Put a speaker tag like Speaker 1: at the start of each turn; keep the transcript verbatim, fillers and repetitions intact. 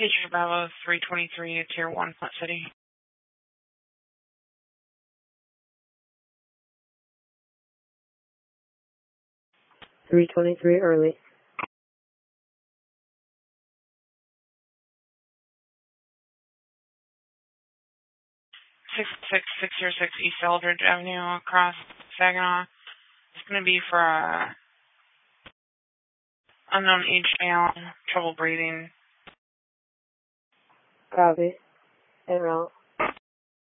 Speaker 1: Patriot Bravo three twenty-three to Tier one, Plant City.
Speaker 2: three twenty-three early.
Speaker 1: six six six zero six East Eldridge Avenue across Saginaw. It's going to be for a unknown age male, trouble breathing.
Speaker 2: Copy. En route.